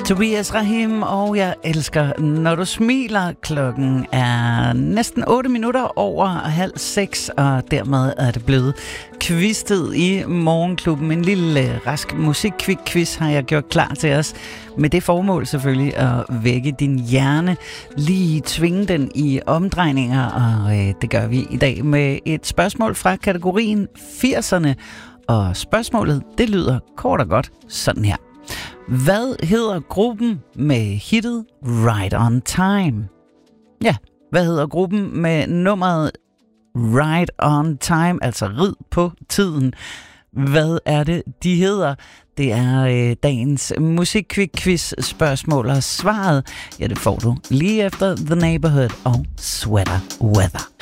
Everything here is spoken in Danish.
Tobias Rahim, og jeg elsker, når du smiler. Klokken er næsten 8 minutter over 5:30, og dermed er det blevet quiztid i Morgenklubben. En lille rask musikquiz har jeg gjort klar til os, med det formål selvfølgelig at vække din hjerne, lige tvinge den i omdrejninger, og det gør vi i dag med et spørgsmål fra kategorien 80'erne, og spørgsmålet, det lyder kort og godt sådan her. Hvad hedder gruppen med hittet Right on Time? Ja, hvad hedder gruppen med nummeret Right on Time, altså rid på tiden? Hvad er det, de hedder? Det er dagens musikquiz spørgsmål, og svaret, ja, det får du lige efter The Neighborhood og Sweater Weather.